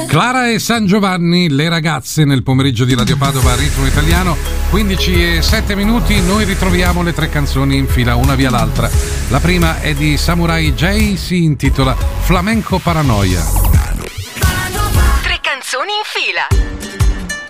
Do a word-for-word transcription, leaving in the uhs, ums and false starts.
Clara e San Giovanni, le ragazze nel pomeriggio di Radio Padova, ritmo italiano, quindici e sette minuti. Noi ritroviamo le tre canzoni in fila, una via l'altra. La prima è di Samurai J, si intitola Flamenco Paranoia. Tre canzoni in fila.